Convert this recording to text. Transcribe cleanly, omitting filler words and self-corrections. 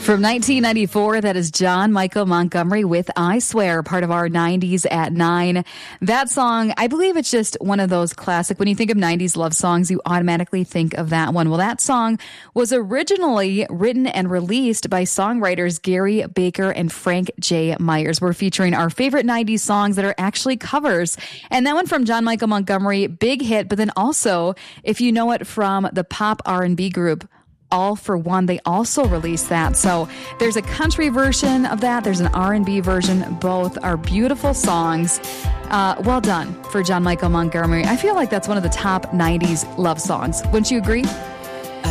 From 1994, that is John Michael Montgomery with I Swear, part of our 90s at 9. That song, I believe it's just one of those classic, when you think of 90s love songs, you automatically think of that one. Well, that song was originally written and released by songwriters Gary Baker and Frank J. Myers. We're featuring our favorite 90s songs that are actually covers. And that one from John Michael Montgomery, big hit, but then also, if you know it from the pop R&B group, All for One, they also released that. So there's a country version of that. There's an R&B version. Both are beautiful songs. Well done for John Michael Montgomery. I feel like that's one of the top 90s love songs. Wouldn't you agree?